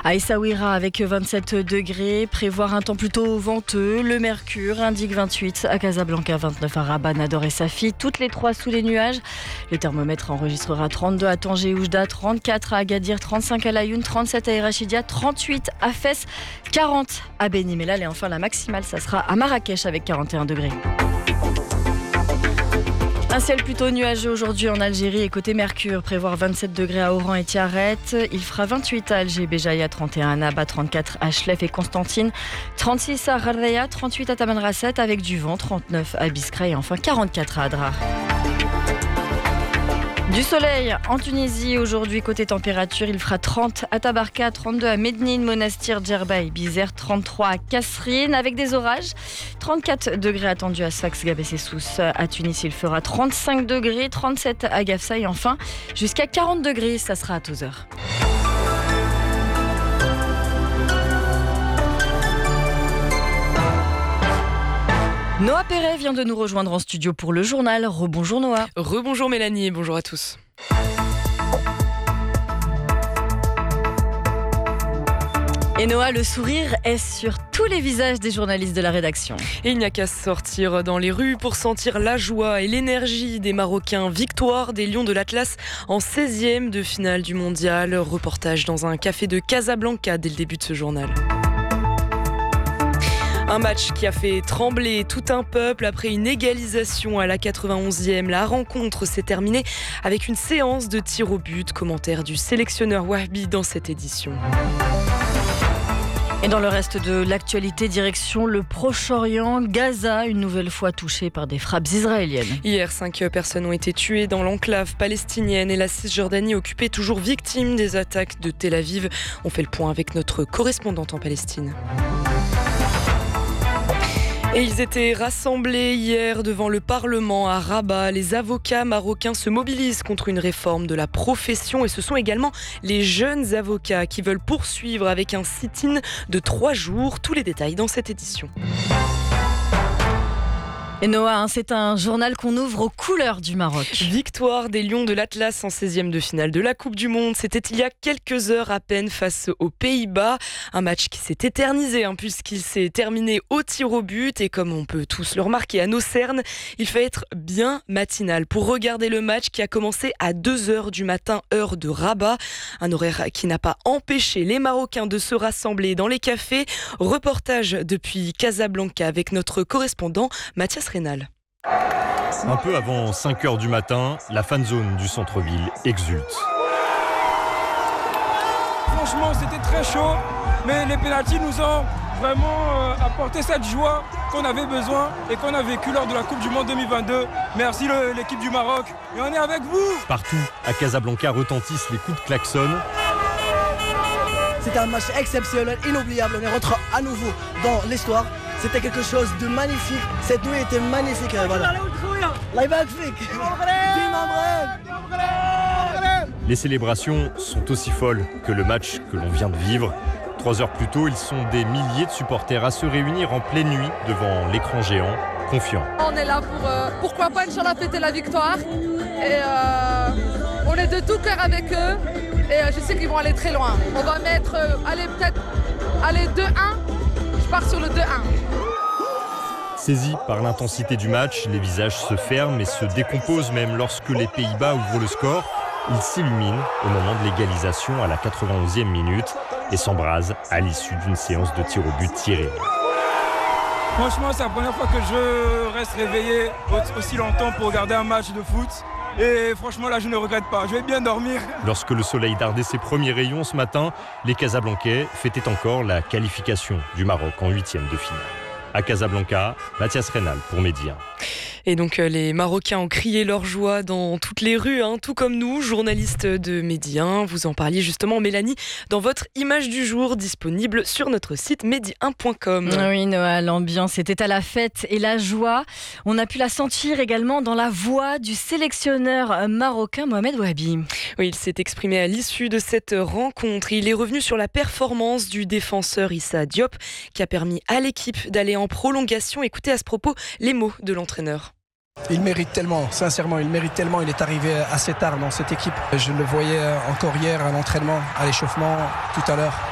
À Essaouira avec 27 degrés, prévoir un temps plutôt venteux. Le mercure indique 28 à Casablanca, 29 à Rabat, Nador et Safi, toutes les trois sous les nuages. Le thermomètre enregistrera 32 à Tanger et Oujda, 34 à Agadir, 35 à Layoun, 37 à Erachidia, 38 à Fès, 40 à Beni Mellal et enfin la maximale, ça sera à Marrakech avec 41 degrés. Un ciel plutôt nuageux aujourd'hui en Algérie et côté Mercure, prévoir 27 degrés à Oran et Tiaret. Il fera 28 à Alger, Béjaïa, 31 à Naba, 34 à Chlef et Constantine, 36 à Gharreya, 38 à Tamanrasset avec du vent, 39 à Biskra et enfin 44 à Adrar. Du soleil en Tunisie aujourd'hui côté température, il fera 30 à Tabarka, 32 à Mednine, Monastir, Djerba et Bizerte, 33 à Kasserine avec des orages, 34 degrés attendus à Sfax, Gabès et Sousse. À Tunis, il fera 35 degrés, 37 à Gafsa et enfin jusqu'à 40 degrés, ça sera à Tozeur. Noah Perret vient de nous rejoindre en studio pour le journal. Rebonjour Noah. Rebonjour Mélanie et bonjour à tous. Et Noah, le sourire est sur tous les visages des journalistes de la rédaction. Et il n'y a qu'à sortir dans les rues pour sentir la joie et l'énergie des Marocains. Victoire des Lions de l'Atlas en 16e de finale du mondial. Reportage dans un café de Casablanca dès le début de ce journal. Un match qui a fait trembler tout un peuple après une égalisation à la 91e. La rencontre s'est terminée avec une séance de tir au but. Commentaire du sélectionneur Wahbi dans cette édition. Et dans le reste de l'actualité, direction le Proche-Orient, Gaza, une nouvelle fois touchée par des frappes israéliennes. Hier, 5 personnes ont été tuées dans l'enclave palestinienne et la Cisjordanie occupée, toujours victime des attaques de Tel Aviv. On fait le point avec notre correspondante en Palestine. Et ils étaient rassemblés hier devant le Parlement à Rabat. Les avocats marocains se mobilisent contre une réforme de la profession et ce sont également les jeunes avocats qui veulent poursuivre avec un sit-in de 3 jours. Tous les détails dans cette édition. Et Noah, c'est un journal qu'on ouvre aux couleurs du Maroc. Victoire des Lions de l'Atlas en 16e de finale de la Coupe du Monde. C'était il y a quelques heures à peine face aux Pays-Bas. Un match qui s'est éternisé puisqu'il s'est terminé au tir au but. Et comme on peut tous le remarquer à nos cernes, il fait être bien matinal pour regarder le match qui a commencé à 2h du matin, heure de Rabat. Un horaire qui n'a pas empêché les Marocains de se rassembler dans les cafés. Reportage depuis Casablanca avec notre correspondant Mathias Rénal. Un peu avant 5h du matin, la fan zone du centre-ville exulte. Franchement, c'était très chaud, mais les pénaltys nous ont vraiment apporté cette joie qu'on avait besoin et qu'on a vécu lors de la Coupe du Monde 2022. Merci l'équipe du Maroc et on est avec vous. Partout, à Casablanca, retentissent les coups de klaxon. C'était un match exceptionnel, inoubliable. On est rentré à nouveau dans l'histoire. C'était quelque chose de magnifique. Cette nuit était magnifique. Voilà. Les célébrations sont aussi folles que le match que l'on vient de vivre. 3 heures plus tôt, ils sont des milliers de supporters à se réunir en pleine nuit devant l'écran géant, confiants. On est là pour, pourquoi pas, Inch'Allah, fêter la victoire. Et on est de tout cœur avec eux. Et je sais qu'ils vont aller très loin. On va mettre, peut-être 2-1. Je pars sur le 2-1. Saisis par l'intensité du match, les visages se ferment et se décomposent même lorsque les Pays-Bas ouvrent le score. Ils s'illuminent au moment de l'égalisation à la 91e minute et s'embrasent à l'issue d'une séance de tir au but tiré. Franchement, c'est la première fois que je reste réveillé aussi longtemps pour regarder un match de foot. Et franchement, là, je ne regrette pas. Je vais bien dormir. Lorsque le soleil dardait ses premiers rayons ce matin, les Casablancais fêtaient encore la qualification du Maroc en 8e de finale. À Casablanca, Mathias Rénal pour Média. Et donc les Marocains ont crié leur joie dans toutes les rues, tout comme nous, journalistes de Média. Vous en parliez justement, Mélanie, dans votre image du jour disponible sur notre site média1.com. Oui, Noah, l'ambiance était à la fête et la joie. On a pu la sentir également dans la voix du sélectionneur marocain Mohamed Wahbi. Oui, il s'est exprimé à l'issue de cette rencontre. Il est revenu sur la performance du défenseur Issa Diop qui a permis à l'équipe d'aller en prolongation. Écoutez à ce propos les mots de l'entraîneur. Il mérite tellement, sincèrement, il est arrivé assez tard dans cette équipe. Je le voyais encore hier à l'entraînement, à l'échauffement, tout à l'heure.